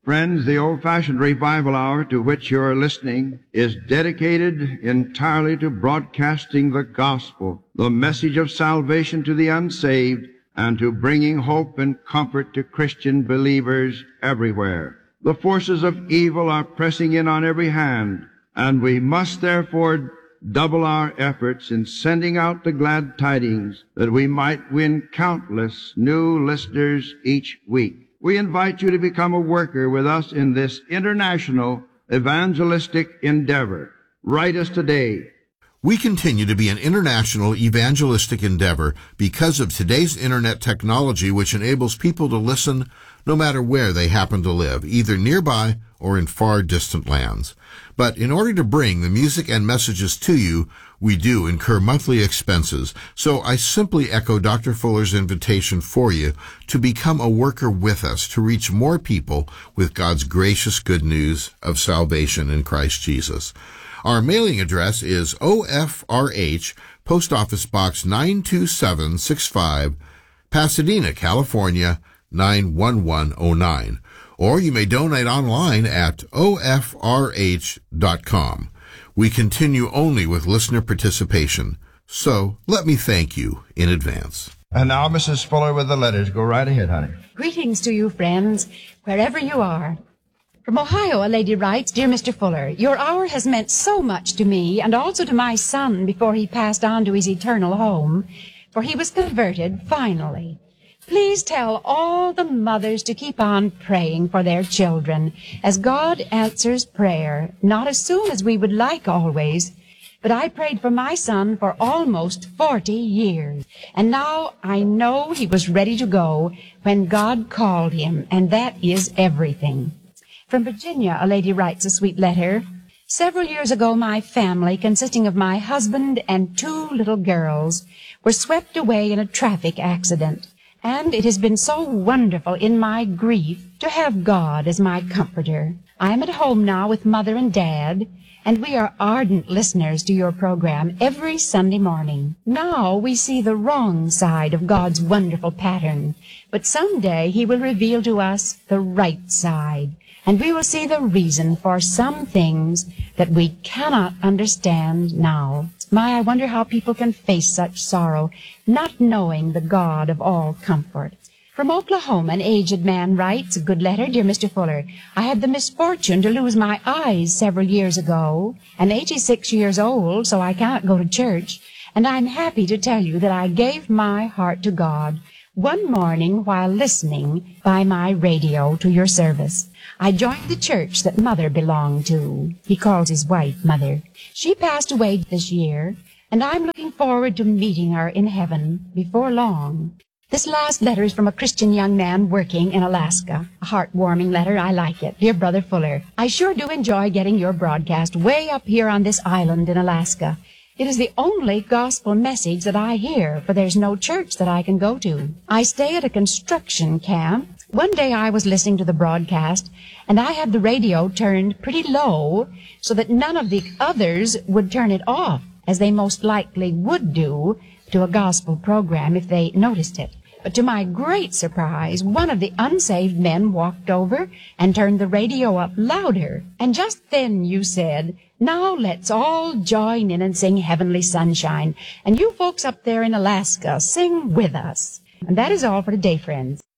Friends, the old-fashioned revival hour to which you are listening is dedicated entirely to broadcasting the gospel, the message of salvation to the unsaved, and to bringing hope and comfort to Christian believers everywhere. The forces of evil are pressing in on every hand, and we must therefore double our efforts in sending out the glad tidings that we might win countless new listeners each week. We invite you to become a worker with us in this international evangelistic endeavor. Write us today. We continue to be an international evangelistic endeavor because of today's internet technology, which enables people to listen no matter where they happen to live, either nearby or in far distant lands. But in order to bring the music and messages to you, we do incur monthly expenses. So I simply echo Dr. Fuller's invitation for you to become a worker with us to reach more people with God's gracious good news of salvation in Christ Jesus. Our mailing address is OFRH, Post Office Box 92765, Pasadena, California, 91109. Or you may donate online at OFRH.com. We continue only with listener participation, so let me thank you in advance. And now, Mrs. Fuller with the letters. Go right ahead, honey. Greetings to you, friends, wherever you are. From Ohio, a lady writes, Dear Mr. Fuller, your hour has meant so much to me and also to my son before he passed on to his eternal home, for he was converted finally. Please tell all the mothers to keep on praying for their children, as God answers prayer, not as soon as we would like always, but I prayed for my son for almost 40 years, and now I know he was ready to go when God called him, and that is everything. From Virginia, a lady writes a sweet letter. Several years ago, my family, consisting of my husband and 2 little girls, were swept away in a traffic accident. And it has been so wonderful in my grief to have God as my comforter. I am at home now with Mother and Dad, and we are ardent listeners to your program every Sunday morning. Now we see the wrong side of God's wonderful pattern, but someday He will reveal to us the right side, and we will see the reason for some things that we cannot understand now. My, I wonder how people can face such sorrow, not knowing the God of all comfort. From Oklahoma, an aged man writes, a good letter, Dear Mr. Fuller. I had the misfortune to lose my eyes several years ago. I'm 86 years old, so I cannot go to church, and I'm happy to tell you that I gave my heart to God one morning while listening by my radio to your service. I joined the church that Mother belonged to. He calls his wife Mother. She passed away this year, and I'm looking forward to meeting her in heaven before long. This last letter is from a Christian young man working in Alaska. A heartwarming letter. I like it. Dear Brother Fuller, I sure do enjoy getting your broadcast way up here on this island in Alaska. It is the only gospel message that I hear, for there's no church that I can go to. I stay at a construction camp. One day I was listening to the broadcast, and I had the radio turned pretty low so that none of the others would turn it off, as they most likely would do to a gospel program if they noticed it. But to my great surprise, one of the unsaved men walked over and turned the radio up louder. And just then you said, now let's all join in and sing Heavenly Sunshine. And you folks up there in Alaska, sing with us. And that is all for today, friends.